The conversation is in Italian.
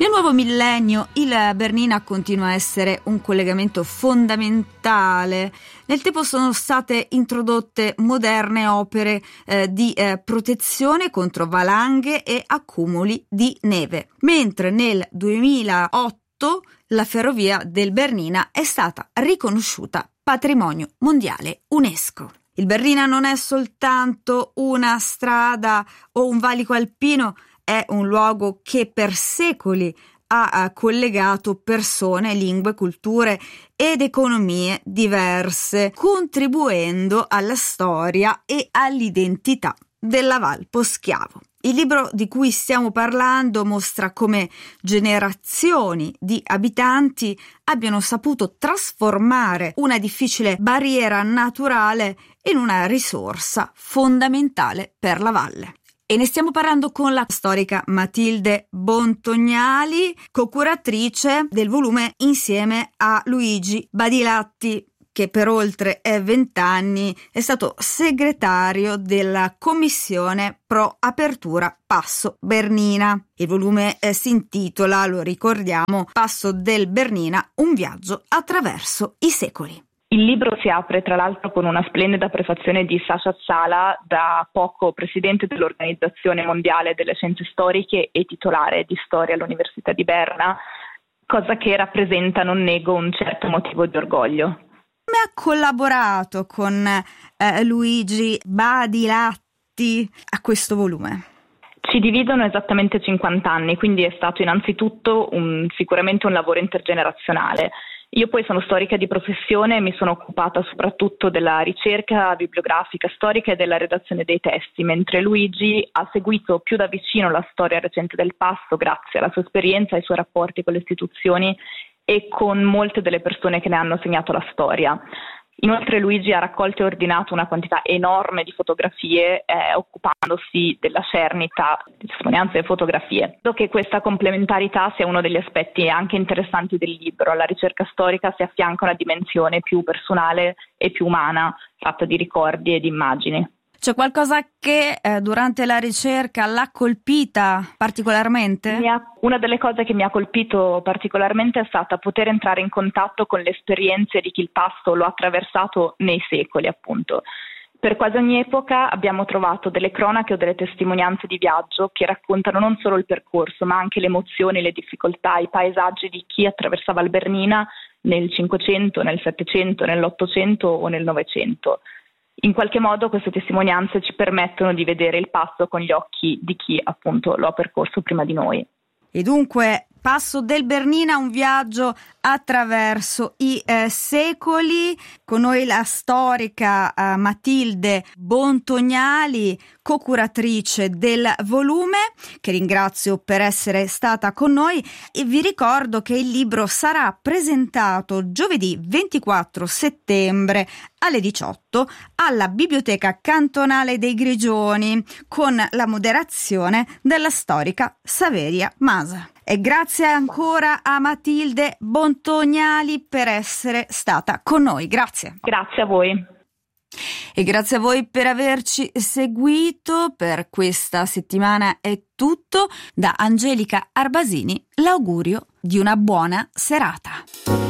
Nel nuovo millennio il Bernina continua a essere un collegamento fondamentale. Nel tempo sono state introdotte moderne opere di protezione contro valanghe e accumuli di neve, mentre nel 2008 la ferrovia del Bernina è stata riconosciuta patrimonio mondiale UNESCO. Il Bernina non è soltanto una strada o un valico alpino, è un luogo che per secoli ha collegato persone, lingue, culture ed economie diverse, contribuendo alla storia e all'identità della Val Poschiavo. Il libro di cui stiamo parlando mostra come generazioni di abitanti abbiano saputo trasformare una difficile barriera naturale in una risorsa fondamentale per la valle. E ne stiamo parlando con la storica Matilde Bontognali, co-curatrice del volume insieme a Luigi Badilatti, che per oltre 20 anni è stato segretario della commissione pro apertura Passo Bernina. Il volume si intitola, lo ricordiamo, Passo del Bernina, un viaggio attraverso i secoli. Il libro si apre tra l'altro con una splendida prefazione di Sasha Sala, da poco presidente dell'Organizzazione Mondiale delle Scienze Storiche e titolare di storia all'Università di Berna, cosa che rappresenta, non nego, un certo motivo di orgoglio. Come ha collaborato con Luigi Badilatti a questo volume? Ci dividono esattamente 50 anni, quindi è stato innanzitutto sicuramente un lavoro intergenerazionale. Io poi sono storica di professione e mi sono occupata soprattutto della ricerca bibliografica storica e della redazione dei testi, mentre Luigi ha seguito più da vicino la storia recente del Passo grazie alla sua esperienza e ai suoi rapporti con le istituzioni e con molte delle persone che ne hanno segnato la storia. Inoltre Luigi ha raccolto e ordinato una quantità enorme di fotografie, occupandosi della cernita di testimonianze e fotografie. Credo che questa complementarità sia uno degli aspetti anche interessanti del libro. Alla ricerca storica si affianca una dimensione più personale e più umana, fatta di ricordi e di immagini. C'è qualcosa che durante la ricerca l'ha colpita particolarmente? Una delle cose che mi ha colpito particolarmente è stata poter entrare in contatto con le esperienze di chi il Passo lo ha attraversato nei secoli, appunto. Per quasi ogni epoca abbiamo trovato delle cronache o delle testimonianze di viaggio che raccontano non solo il percorso, ma anche le emozioni, le difficoltà, i paesaggi di chi attraversava il Bernina nel Cinquecento, nel Settecento, nell'Ottocento o nel Novecento. In qualche modo queste testimonianze ci permettono di vedere il Passo con gli occhi di chi appunto lo ha percorso prima di noi. E dunque Passo del Bernina, un viaggio attraverso i secoli. Con noi la storica Matilde Bontognali, co-curatrice del volume, che ringrazio per essere stata con noi, e vi ricordo che il libro sarà presentato giovedì 24 settembre alle 18 alla Biblioteca Cantonale dei Grigioni con la moderazione della storica Saveria Masa. E grazie ancora a Matilde Bontognali per essere stata con noi. Grazie. Grazie a voi. E grazie a voi per averci seguito. Per questa settimana è tutto. Da Angelica Arbasini l'augurio di una buona serata.